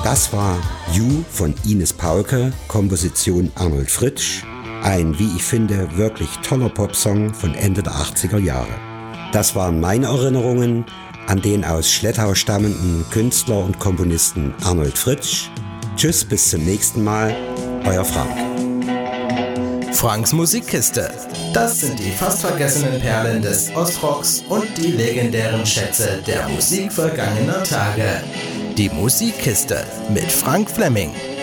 Das war You von Ines Paulke, Komposition Arnold Fritsch. Ein, wie ich finde, wirklich toller Popsong von Ende der 80er Jahre. Das waren meine Erinnerungen an den aus Schlettau stammenden Künstler und Komponisten Arnold Fritsch. Tschüss, bis zum nächsten Mal, euer Frank. Franks Musikkiste. Das sind die fast vergessenen Perlen des Ostrocks und die legendären Schätze der Musik vergangener Tage. Die Musikkiste mit Frank Fleming.